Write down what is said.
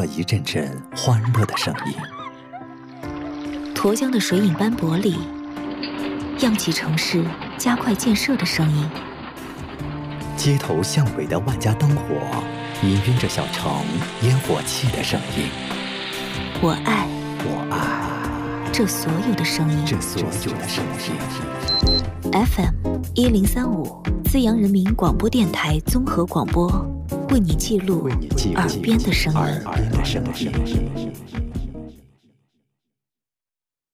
一阵阵欢乐的声音。 沱江的水影斑驳里，漾起城市加快建设的声音。 街头巷尾的万家灯火，氤氲着小城烟火气的声音。 我爱这所有的声音。FM 1035资阳人民广播电台综合广播，为你记录耳边的声音。